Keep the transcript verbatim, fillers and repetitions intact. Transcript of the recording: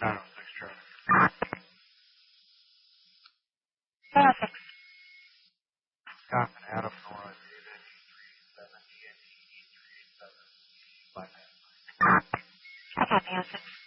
nine oh six traffic. Traffic. Common Adam Nora David E three seven E and E three seven. I got the answer.